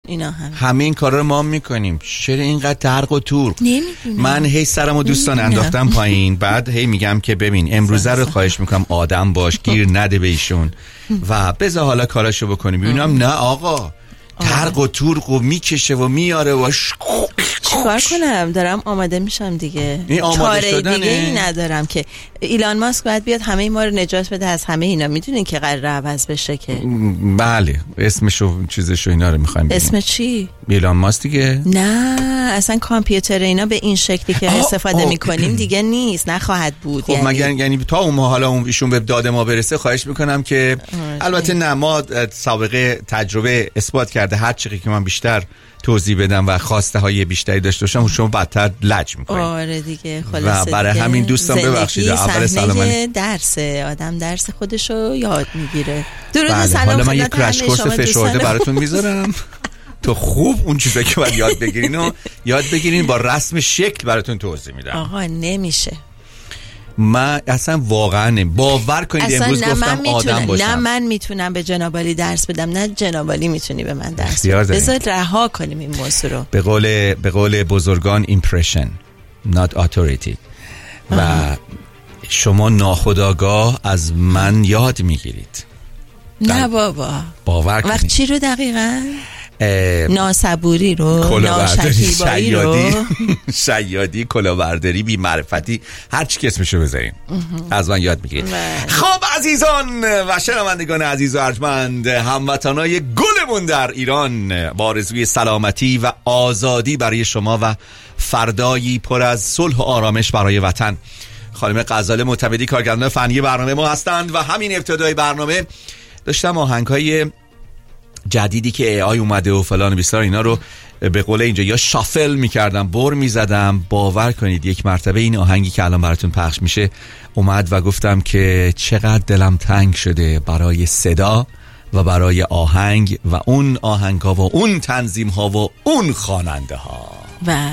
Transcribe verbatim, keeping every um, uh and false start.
اینا هم همه این کارا رو ما میکنیم. چرا اینقدر ترق و تور؟ نمیدونم. من هی سرمو دوستان انداختم پایین، بعد هی میگم که ببین امروزه رو خواهش میکنم آدم باش، گیر نده به ایشون و بذار حالا کاراشو بکنیم. میبینم نه آقا، ترق و تورق و میکشه و میاره و چیکار کنم؟ دارم آماده میشم دیگه. این آماده شدنه. دیگه ای ندارم که ایلان ماسک باید بیاد همه ما رو نجات بده از همه اینا. میدونین که قرار عوض بشه که. بله اسمشو چیزشو اینا رو میخوایم بگیم. اسم چی؟ ایلان ماسک دیگه؟ نه اصلا کامپیوتر اینا به این شکلی که آه استفاده آه میکنیم دیگه نیست، نخواهد بود. خب مگر یعنی, یعنی تا اون حالا اون ایشون به داد ما برسه خواهش میکنم که البته نه، ما سابقه تجربه اثبات کرده هر چیزی که من بیشتر توضیح بدم و خواسته های بیشتری داشته باشم شما بدتر لج میکنید. آره دیگه خلاصه. و برای همین دوستان ببخشید اول سلام درسه، آدم درس خودشو یاد میگیره. درود بله. سلام. حالا من یک کرش کورس فشرده براتون میذارم تو خوب اون چیزا که باید یاد بگیرین و یاد بگیرین با رسم شکل براتون توضیح میدم. آقا نمیشه. من اصلا واقعا نمی باور کنید امروز گفتم آدم باشم. نه من میتونم به جناب عالی درس بدم، نه جناب عالی میتونی به من درس بدی. بذار رها کنیم این موضوع رو. به قول به قول بزرگان impression not authority. و آه. شما ناخودآگاه از من یاد میگیرید. نه بابا باور کنید. وقت چی رو دقیقاً؟ ناسبوری رو، ناشکیبایی رو، شیادی، کلاهبرداری، بی معرفتی، هر چی که اسمشو بذارین از من یاد میگیرید. خب عزیزان و شنوندگان عزیز و ارجمند، هموطنای گلمون در ایران، با آرزوی سلامتی و آزادی برای شما و فردایی پر از صلح و آرامش برای وطن، خانم غزاله معتمدی کارگردان فنی برنامه ما هستند. و همین ابتدای برنامه داشتم آهنگ‌های جدیدی که ای آی اومده و فلان و بیسار اینا رو به قول اینجا یا شافل میکردم، بر میزدم. باور کنید یک مرتبه این آهنگی که الان براتون پخش میشه اومد و گفتم که چقدر دلم تنگ شده برای صدا و برای آهنگ و اون آهنگ ها و اون تنظیم ها و اون خواننده ها. و